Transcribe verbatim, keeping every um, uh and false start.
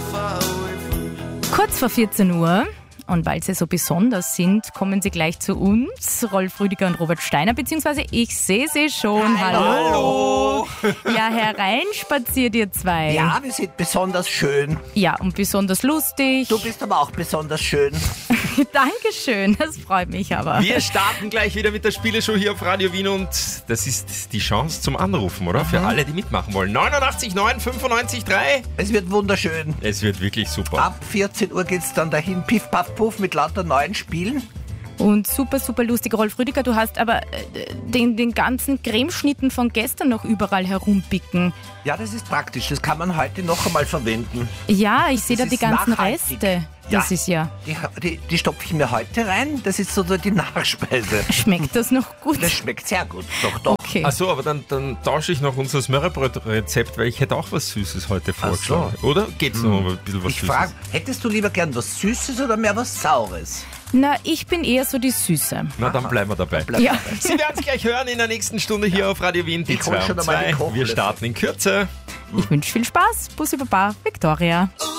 Kurz vor vierzehn Uhr. Und weil sie so besonders sind, kommen sie gleich zu uns, Rolf Rüdiger und Robert Steiner, beziehungsweise ich sehe sie schon. Hallo. Hallo. Ja, hereinspaziert ihr zwei. Ja, wir sind besonders schön. Ja, und besonders lustig. Du bist aber auch besonders schön. Dankeschön, das freut mich aber. Wir starten gleich wieder mit der Spieleshow hier auf Radio Wien und das ist die Chance zum Anrufen, oder? Für alle, die mitmachen wollen. neunundachtzig neun fünfundneunzig drei. Es wird wunderschön. Es wird wirklich super. Ab vierzehn Uhr geht's dann dahin, Piff, Paff, Puff mit lauter neuen Spielen. Und super, super lustig. Rolf Rüdiger, du hast aber äh, den, den ganzen Cremeschnitten von gestern noch überall herumpicken. Ja, das ist praktisch. Das kann man heute noch einmal verwenden. Ja, ich sehe da Das die ist ganzen nachhaltig. Reste. Das Ja. ist ja... Die, die, die stopfe ich mir heute rein. Das ist so die Nachspeise. Schmeckt das noch gut? Das schmeckt sehr gut. Doch, doch. Okay. Achso, aber dann, dann tausche ich noch unser Smörrebröt-Rezept, weil ich hätte auch was Süßes heute Ach so. vorgeschlagen. Oder geht's noch ein bisschen was Ich Süßes? frage, hättest du lieber gern was Süßes oder mehr was Saures? Na, ich bin eher so die Süße. Na, dann bleiben wir dabei. Bleib Ja. dabei. Sie werden es gleich hören in der nächsten Stunde hier auf Radio Wien, die Ich hol zwei schon und einmal den zwei. Wir Kochlöffel. starten in Kürze. Ich wünsche viel Spaß. Bussi Baba, Victoria.